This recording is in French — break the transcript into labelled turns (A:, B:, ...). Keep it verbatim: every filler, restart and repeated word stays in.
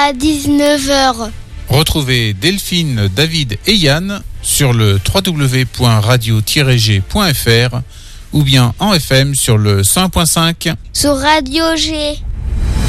A: à dix-neuf heures.
B: Retrouvez Delphine, David et Yann sur le w w w point radio tiret g point f r ou bien en F M sur le cent un point cinq.
A: Sur Radio G.